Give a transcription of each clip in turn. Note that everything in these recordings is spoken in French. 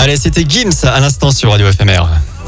Allez, c'était Gims à l'instant sur Radio FMR.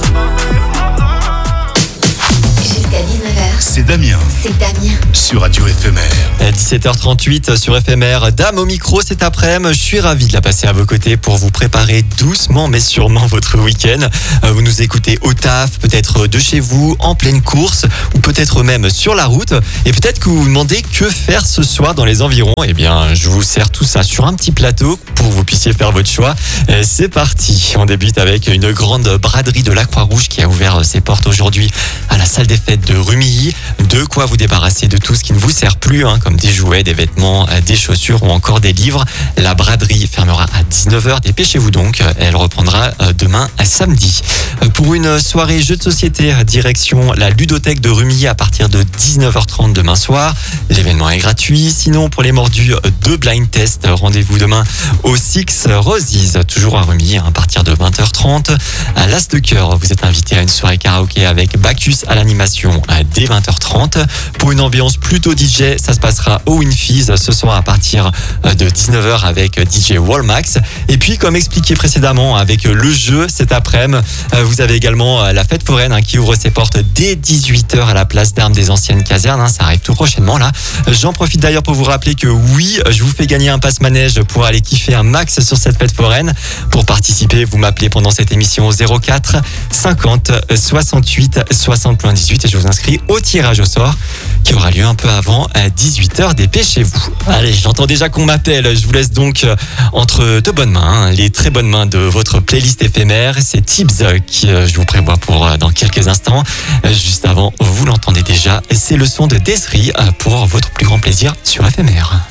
Jusqu'à 19h, C'est Damien c'est Damien. sur Radio FMR. 17h38 sur FMR, Dame au micro cet après-midi. Je suis ravi de la passer à vos côtés pour vous préparer doucement mais sûrement votre week-end. Vous nous écoutez au taf, peut-être de chez vous, en pleine course ou peut-être même sur la route. Et peut-être que vous vous demandez que faire ce soir dans les environs. Eh bien, je vous sers tout ça sur un petit plateau pour que vous puissiez faire votre choix. C'est parti. On débute avec une grande braderie de la Croix-Rouge qui a ouvert ses portes aujourd'hui à la salle des fêtes de Rumilly. De quoi vous débarrasser de tout ce qui ne vous sert plus, comme des jouets, des vêtements, des chaussures ou encore des livres. La braderie fermera à 19h. Dépêchez-vous donc. Elle reprendra demain à samedi. Pour une soirée jeux de société, direction la ludothèque de Rumilly à partir de 19h30 demain soir. L'événement est gratuit. Sinon, pour les mordus de blind test, rendez-vous demain au Six Roses, toujours à Rumilly à partir de 20h30. À l'As de Cœur, vous êtes invité à une soirée karaoké avec Bacchus à l'animation dès 20h30. Pour une ambiance plutôt DJ, ça se passera au Winfies ce soir à partir de 19h avec DJ Wallmax. Et puis, comme expliqué précédemment, avec le jeu cet après-midi, vous avez également la fête foraine qui ouvre ses portes dès 18h à la place d'armes des anciennes casernes. Ça arrive tout prochainement là. J'en profite d'ailleurs pour vous rappeler que oui, je vous fais gagner un passe-manège pour aller kiffer un max sur cette fête foraine. Pour participer, vous m'appelez pendant cette émission au 04 50 68 60 18 et je vous inscris au tirage au sort qui aura lieu un peu avant à 18h. Dépêchez-vous. Allez, j'entends déjà qu'on m'appelle. Je vous laisse donc entre de bonnes mains, les très bonnes mains de votre playlist éphémère. C'est Tibbs qui je vous prévois pour dans quelques instants. Juste avant, vous l'entendez déjà, c'est le son de Desri pour votre plus grand plaisir sur FMR.